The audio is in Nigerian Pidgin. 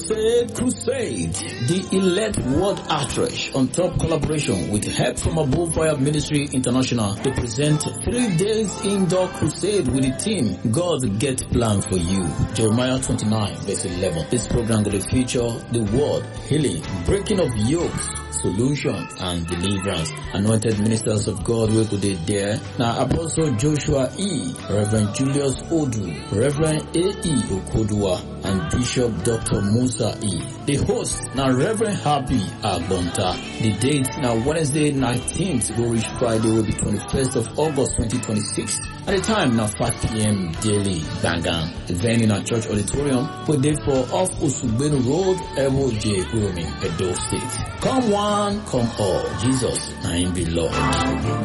Crusade. The Elect World Outreach on top collaboration with Help From Above Fire Ministry International to present 3 days indoor crusade with the team God Get Plan For You. Jeremiah 29 verse 11. This program will feature the word, healing, breaking of yokes, solution and deliverance. Anointed ministers of God will be there. Now Apostle Joshua E., Reverend Julius Odu, Reverend A.E. Okodua, and Bishop Dr. Musa E. The host now Reverend Happy Agbonta. The date now Wednesday 19th will reach Friday will be 21st of August 2026. At the time now 5 p.m. daily Bangan. The venue in our church auditorium will date for off Usubenu Road, Ewo J. Uromi, Edo State. Come one, come all. Jesus, I am the Lord.